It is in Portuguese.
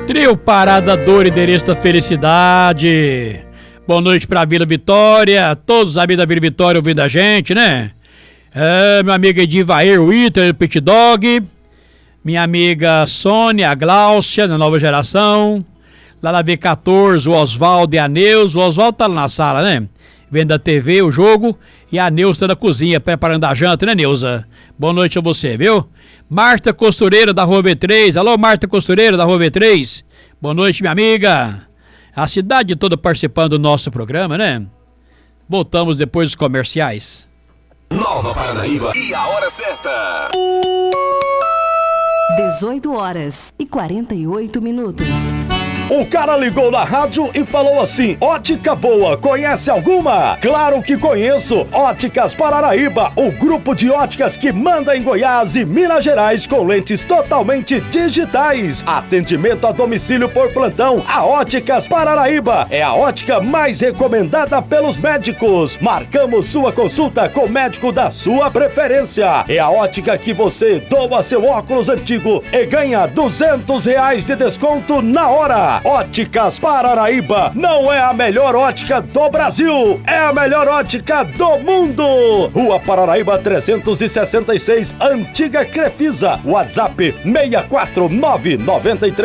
Trio Parada Dor, endereço da felicidade. Boa noite pra Vila Vitória, todos os amigos da Vila Vitória ouvindo a gente, né? Meu amigo Edivair Witter, Pit Dog. Minha amiga Sônia, a Gláucia, da nova geração. Lá na V14, o Oswaldo e a Neuza. O Oswaldo tá lá na sala, né? Vendo a TV, o jogo. E a Neuza tá na cozinha, preparando a janta, né, Neuza? Boa noite a você, viu? Marta Costureira, da Rua V3. Alô, Marta Costureira, da Rua V3. Boa noite, minha amiga. A cidade toda participando do nosso programa, né? Voltamos depois dos comerciais. Nova Paranaíba e a hora certa. 18h48. O cara ligou na rádio e falou assim: Ótica Boa, conhece alguma? Claro que conheço! Óticas Paranaíba, o grupo de óticas que manda em Goiás e Minas Gerais com lentes totalmente digitais. Atendimento a domicílio por plantão. A Óticas Paranaíba é a ótica mais recomendada pelos médicos. Marcamos sua consulta com o médico da sua preferência. É a ótica que você doa seu óculos antigo e ganha R$200 de desconto na hora. Óticas Paranaíba não é a melhor ótica do Brasil, é a melhor ótica do mundo. Rua Paranaíba 366, Antiga Crefisa. WhatsApp 64993